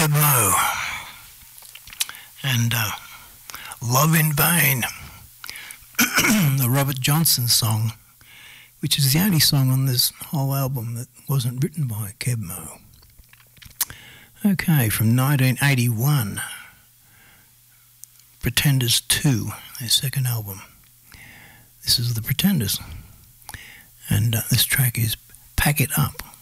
Keb Mo and Love in Vain, the Robert Johnson song, which is the only song on this whole album that wasn't written by Keb Mo. Okay, from 1981, Pretenders 2, their second album. This is the Pretenders, and this track is Pack It Up.